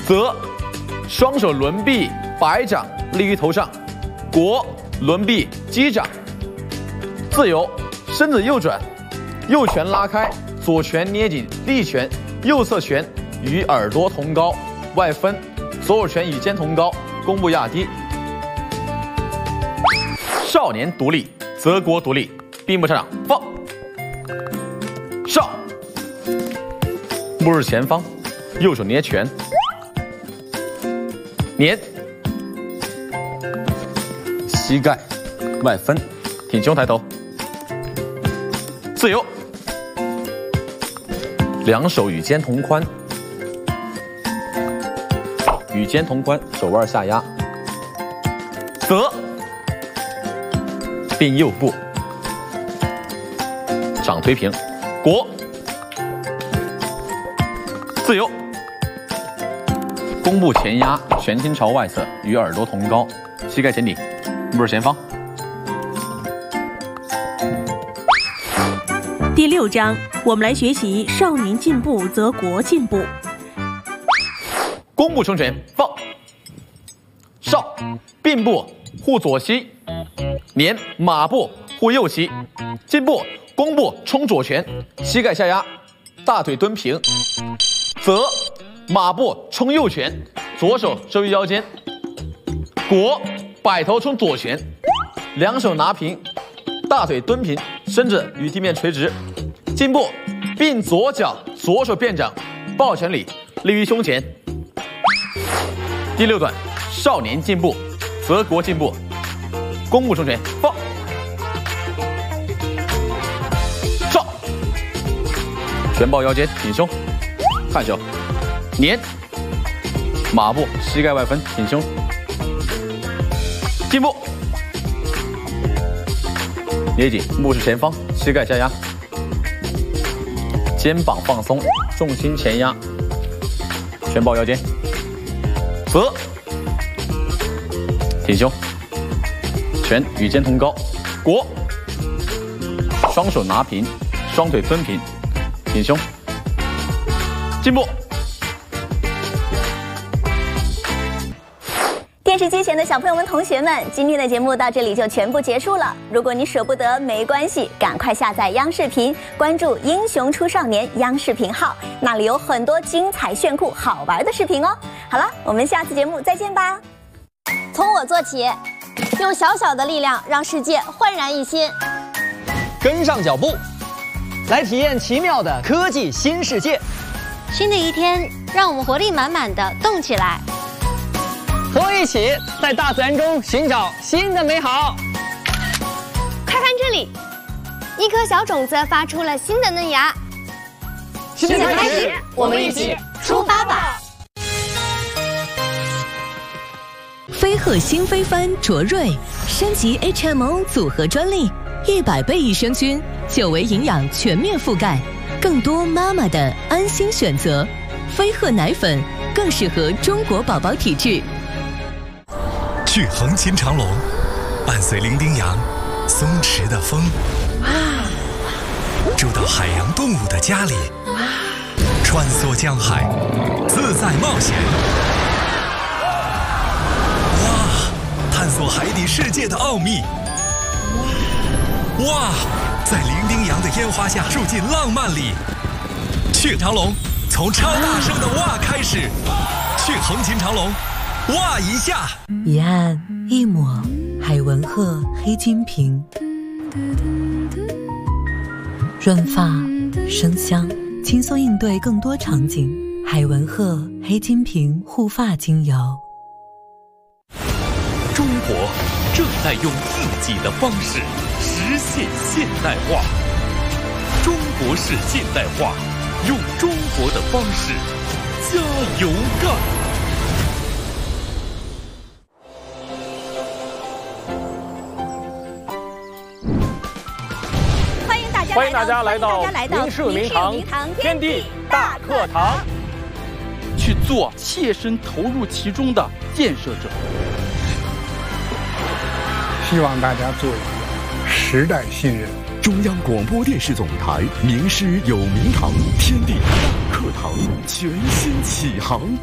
泽，双手轮臂摆掌立于头上，国，轮臂击掌。自由，身子右转，右拳拉开，左拳捏紧力拳，右侧拳与耳朵同高，外分，左手拳与肩同高，弓步压低。少年独立，则国独立。并步上掌，放。上，目视前方，右手捏拳，捻，膝盖外分，挺胸抬头。自由，两手与肩同宽，与肩同宽，手腕下压。泽，并右步，掌推平。国，自由，弓步前压，拳心朝外侧，与耳朵同高，膝盖前顶，目视前方。 第6章，我们来学习少年进步则国进步。 弓步冲拳，放。少，并步护左膝，捻，马步护右膝。进步，弓步冲左拳，膝盖下压，大腿蹲平。泽，马步冲右拳，左手收于腰间。国，摆头冲左拳，两手拿平，大腿蹲平，身子与地面垂直。进步，并左脚左手变掌，抱拳礼，立于胸前。第6段，少年进步，则国进步。弓步冲拳，放。上，拳抱腰间，挺胸，看手，捻，马步膝盖外分，挺胸。进步，捏紧，目视前方，膝盖下压，肩膀放松，重心前压，拳抱腰间。泽，挺胸，拳与肩同高。国，双手拿平，双腿蹲平，挺胸。进步。 电视机前的小朋友们、同学们，今天的节目到这里就全部结束了。如果你舍不得，没关系，赶快下载央视频，关注“英雄出少年”央视频号，那里有很多精彩炫酷、好玩的视频哦。好了，我们下次节目再见吧。 从我做起，用小小的力量让世界焕然一新。 跟上脚步，来体验奇妙的科技新世界。 新的一天，让我们活力满满的动起来。 和我一起在大自然中寻找新的美好。 快看这里，一颗小种子发出了新的嫩芽。 新的开始， 我们一起出发吧！ 飞鹤新飞帆卓瑞升级 HMO 组合专利，100倍益生菌，久违营养全面覆盖，更多妈妈的安心选择。飞鹤奶粉更适合中国宝宝体质。 去横琴长隆，伴随伶仃洋松弛的风，住到海洋动物的家里，穿梭江海，自在冒险。哇，探索海底世界的奥秘。哇，在伶仃洋的烟花下住进浪漫里。去长隆，从超大声的哇开始。去横琴长隆，哇一下！ 一按一抹，海文鹤黑金瓶，润发生香，轻松应对更多场景。海文鹤黑金瓶护发精油。 中国正在用自己的方式实现现代化。中国式现代化，用中国的方式加油干！ 欢迎大家来到明世明堂天地大课堂， 去做切身投入其中的建设者。 希望大家做一个时代新人。 中央广播电视总台名师有明堂天地大课堂全新启航。